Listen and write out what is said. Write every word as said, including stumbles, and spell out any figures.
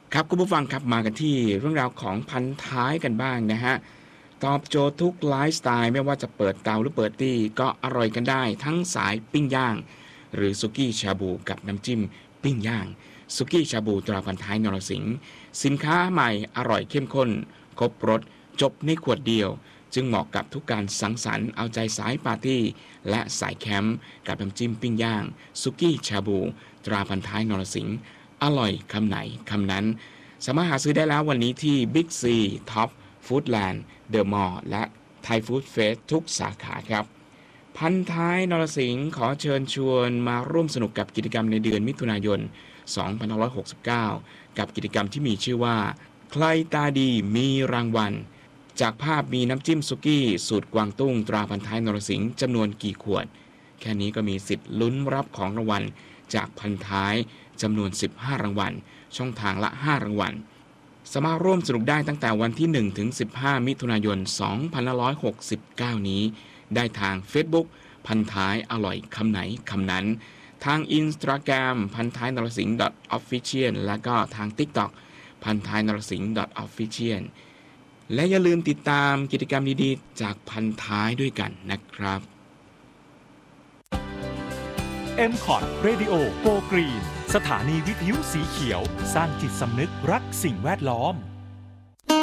ครับคุณผู้ฟังครับมากันที่เรื่องราวของพันท้ายกันบ้างนะฮะตอบโจทย์ทุกไลฟ์สไตล์ไม่ว่าจะเปิดเตาหรือเปิดตี้ก็อร่อยกันได้ทั้งสายปิ้งย่างหรือสุกี้ชาบูกับน้ำจิ้มปิ้งย่างสุกี้ชาบูตราพันท้ายนรสิงห์สินค้าใหม่อร่อยเข้มข้นครบรสจบในขวดเดียวจึงเหมาะกับทุกการสังสรรค์เอาใจสายปาร์ตี้และสายแคมป์กับน้ำจิ้มปิ้งย่างสุกี้ชาบูตราพันท้ายนรสิงห์อร่อยคำไหนคำนั้นสามารถหาซื้อได้แล้ววันนี้ที่ Big C Top Foodland The Mall และไทยฟู้ดเฟสทุกสาขาครับพันท้ายนรสิงห์ขอเชิญชวนมาร่วมสนุกกับกิจกรรมในเดือนมิถุนายน สองพันห้าร้อยหกสิบเก้า กับกิจกรรมที่มีชื่อว่าใครตาดีมีรางวัลจากภาพมีน้ำจิ้มสุกี้สูตรกวางตุ้งตราพันท้ายนรสิงห์จำนวนกี่ขวดแค่นี้ก็มีสิทธิ์ลุ้นรับของรางวัลจากพันท้ายจำนวนสิบห้ารางวัลช่องทางละห้ารางวัลสามารถร่วมสนุกได้ตั้งแต่วันที่หนึ่งถึงสิบห้ามิถุนายนสองพันห้าร้อยหกสิบเก้านี้ได้ทาง Facebook พันท้ายอร่อยคำไหนคำนั้นทาง Instagram พันท้ายนรสิงห์ .official และก็ทาง TikTok พันท้ายนรสิงห์ .official และอย่าลืมติดตามกิจกรรมดีๆจากพันท้ายด้วยกันนะครับเอ็ม คอท Radio Go Green สถานีวิทยุสีเขียวสร้างจิตสำนึกรักสิ่งแวดล้อม